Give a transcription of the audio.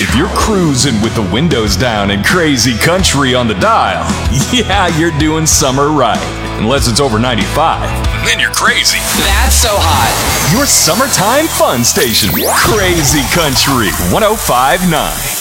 If you're cruising with the windows down and crazy country on the dial, yeah, you're doing summer right. Unless it's over 95, then you're crazy. That's so hot. Your summertime fun station, Crazy Country 105.9.